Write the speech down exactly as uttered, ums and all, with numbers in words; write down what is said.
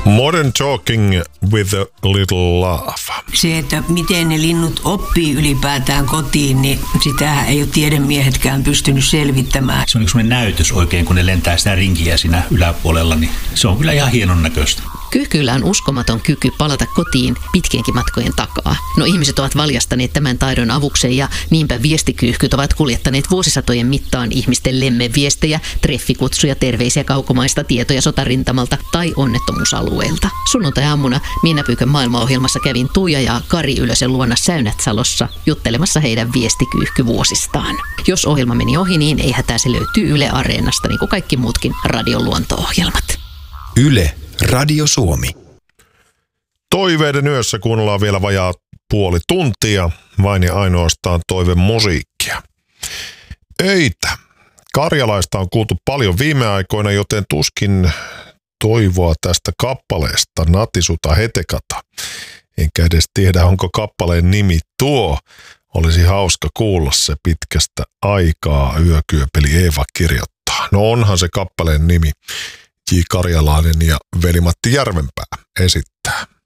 Modern talking with a little laugh. Se, että miten ne linnut oppii ylipäätään kotiin, niin sitä ei ole tiedemiehetkään pystynyt selvittämään. Se on semmoinen näytös oikein, kun ne lentää sitä rinkiä siinä yläpuolella, niin se on kyllä ihan hienon näköistä. Kyyhkyillä on uskomaton kyky palata kotiin pitkienkin matkojen takaa. No ihmiset ovat valjastaneet tämän taidon avukseen ja niinpä viestikyyhkyt ovat kuljettaneet vuosisatojen mittaan ihmisten lemmeviestejä, treffikutsuja, terveisiä kaukomaista, tietoja sotarintamalta tai onnettomuusalueelta. Sunnuntai-aamuna Minäpyykön maailmaohjelmassa kävin Tuija ja Kari Ylösen luona Säynätsalossa juttelemassa heidän viestikyyhkyvuosistaan. Jos ohjelma meni ohi, niin ei hätää, se löytyy Yle Areenasta niin kuin kaikki muutkin radion luonto-ohjelmat. Yle Radio Suomi. Toiveiden yössä kuunnellaan vielä vajaa puoli tuntia, vain ja ainoastaan toivemusiikkia. Öitä. Karjalaista on kuultu paljon viime aikoina, joten tuskin toivoa tästä kappaleesta Natisuta Hetekata. Enkä edes tiedä, onko kappaleen nimi tuo. Olisi hauska kuulla se pitkästä aikaa, Yökyöpeli Eeva kirjoittaa. No onhan se kappaleen nimi. J. Karjalainen ja veli Matti Järvenpää esittää.